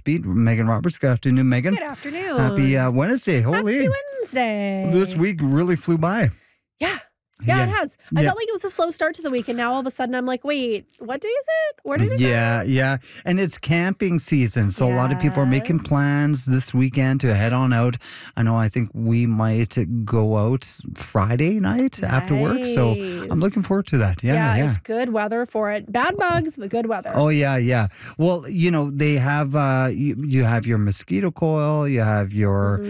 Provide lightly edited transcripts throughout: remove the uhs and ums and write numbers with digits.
North Beat. Megan Roberts. Good afternoon, Megan. Good afternoon. Happy Wednesday. Holy. Happy Wednesday. This week really flew by. Yeah, it has. I felt like it was a slow start to the week, and now all of a sudden I'm like, wait, what day is it? Where did it go? Yeah. And it's camping season, so a lot of people are making plans this weekend to head on out. I think we might go out Friday night after work, so I'm looking forward to that. Yeah. It's good weather for it. Bad bugs, but good weather. Oh, yeah. Well, they have, you have your mosquito coil, you have your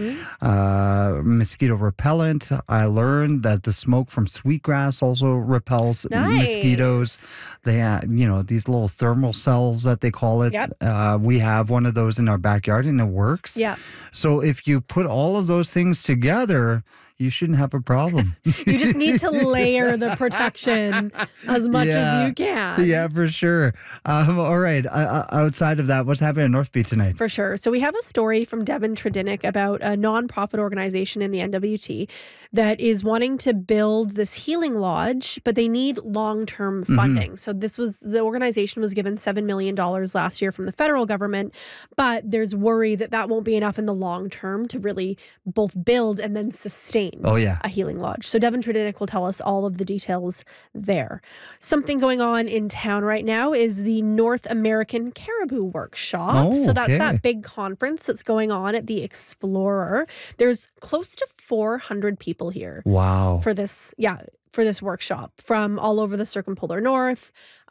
mosquito repellent. I learned that the smoke from sweetgrass also repels mosquitoes. They have, these little thermal cells that they call it. Yep. We have one of those in our backyard and it works. Yeah. So if you put all of those things together, you shouldn't have a problem. You just need to layer the protection as much as you can. Yeah, for sure. All right. Outside of that, what's happening in North Beach tonight? For sure. So we have a story from Devin Tredinnick about a nonprofit organization in the NWT that is wanting to build this healing lodge, but they need long-term funding. So the organization was given $7 million last year from the federal government, but there's worry that won't be enough in the long term to really both build and then sustain a healing lodge. So Devin Tredinnick will tell us all of the details there. Something going on in town right now is the North American Caribou Workshop. So that's that big conference that's going on at the Explorer. There's close to 400 people here. Wow. For this workshop from all over the circumpolar north.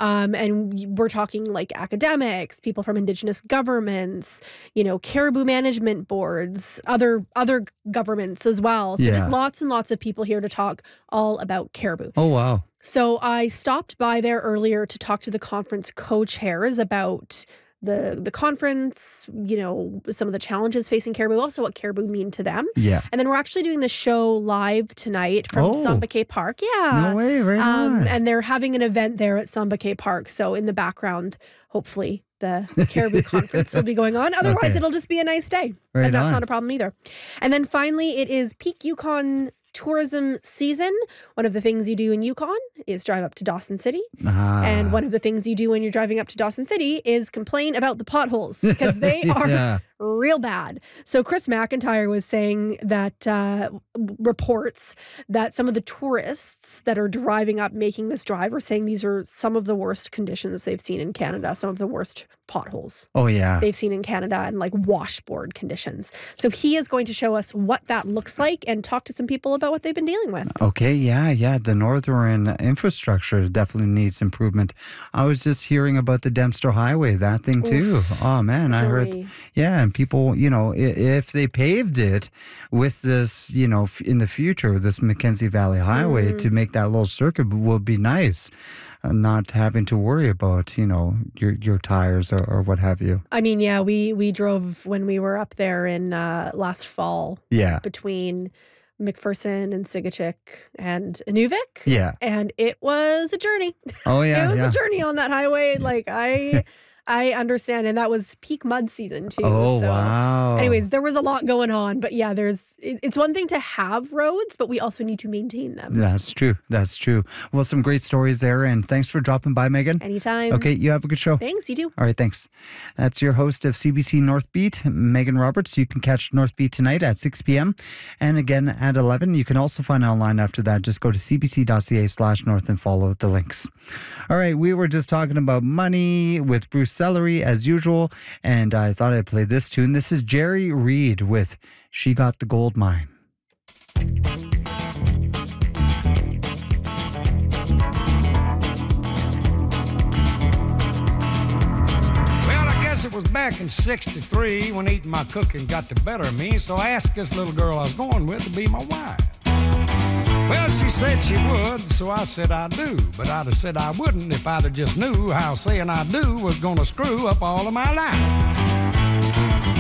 And we're talking like academics, people from Indigenous governments, caribou management boards, other governments as well. So just lots and lots of people here to talk all about caribou. Oh, wow. So I stopped by there earlier to talk to the conference co-chairs about the conference, some of the challenges facing caribou, also what caribou mean to them. Yeah. And then we're actually doing the show live tonight from Sambake Park. Yeah. No way, right on. And they're having an event there at Sambake Park. So in the background, hopefully the caribou conference will be going on. Otherwise, it'll just be a nice day. Right and that's on. not a problem either. And then finally, it is peak Yukon tourism season. One of the things you do in Yukon is drive up to Dawson City. And one of the things you do when you're driving up to Dawson City is complain about the potholes because they are real bad. So Chris McIntyre was saying that reports that some of the tourists that are driving up making this drive are saying these are some of the worst conditions they've seen in Canada, some of the worst potholes they've seen in Canada, and like washboard conditions. So he is going to show us what that looks like and talk to some people about what they've been dealing with. Okay, yeah. The northern infrastructure definitely needs improvement. I was just hearing about the Dempster Highway, that thing too. Oof. Oh man, I heard. Yeah, and people, if they paved it with this, in the future, this Mackenzie Valley Highway to make that little circuit would be nice. Not having to worry about, your tires or what have you. I mean, yeah, we drove when we were up there in last fall. Yeah. Between McPherson and Sigachik and Inuvik. Yeah. And it was a journey. Oh, yeah. It was a journey on that highway. Like, I understand. And that was peak mud season, too. Oh, wow. Anyways, there was a lot going on. But yeah, it's one thing to have roads, but we also need to maintain them. That's true. Well, some great stories there. And thanks for dropping by, Megan. Anytime. Okay, you have a good show. Thanks, you do. All right, thanks. That's your host of CBC North Beat, Megan Roberts. You can catch North Beat tonight at 6 p.m. and again at 11. You can also find it online after that. Just go to cbc.ca/north and follow the links. All right, we were just talking about money with Bruce Celery as usual, and I thought I'd play this tune. This is Jerry Reed with She Got the Gold Mine. It was back in '63 when eating my cooking got the better of me, so I asked this little girl I was going with to be my wife. Well, she said she would, so I said I do, but I'd have said I wouldn't if I'd have just knew how saying I do was gonna screw up all of my life.